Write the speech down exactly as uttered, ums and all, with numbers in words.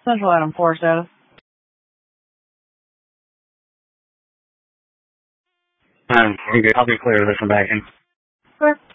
Central Adam four status. Um, I'm good. I'll be clear of this one back in. Clear.